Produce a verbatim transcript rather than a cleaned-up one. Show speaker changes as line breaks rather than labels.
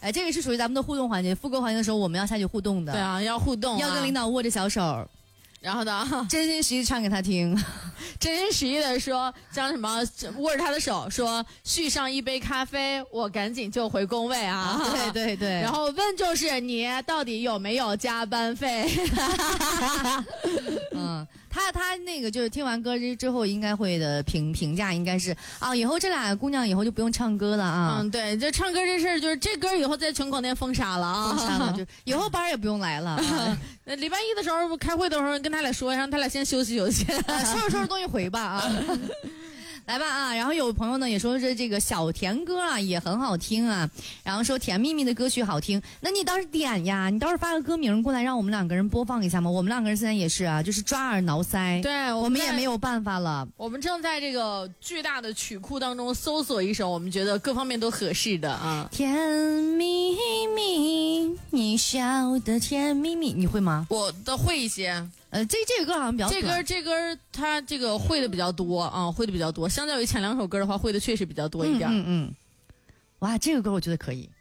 哎，这个是属于咱们的互动环节，副歌环节的时候我们要下去互动的。
对啊，要互动、啊，
要跟领导握着小手。
然后呢，
真心实意唱给他听，
真心实意的说，将什么握着他的手说，续上一杯咖啡，我赶紧就回工位啊！
啊对对对，
然后问就是你到底有没有加班费？
嗯，他他那个就是听完歌之之后，应该会的评评价应该是啊，以后这俩姑娘以后就不用唱歌了啊。
嗯，对，就唱歌这事儿，就是这歌以后在全广电封杀了啊，
封杀了，就以后班也不用来了。啊
那礼拜一的时候开会的时候跟他俩说，让他俩先休息休息，
收拾收拾东西回吧啊。来吧啊！然后有朋友呢也说是这个小甜歌啊也很好听啊，然后说甜蜜蜜的歌曲好听，那你倒是点呀，你倒是发个歌名过来让我们两个人播放一下嘛。我们两个人现在也是啊，就是抓耳挠腮，
对
我们也没有办法了。
我们正在这个巨大的曲库当中搜索一首我们觉得各方面都合适的啊。
甜蜜蜜，你笑的甜蜜蜜，你会吗？
我的会一些。
呃，这这个歌好像比较
这歌这歌他这个会的比较多啊，会的比较多。相较于前两首歌的话，会的确实比较多一点。
嗯嗯嗯，哇，这个歌我觉得可以。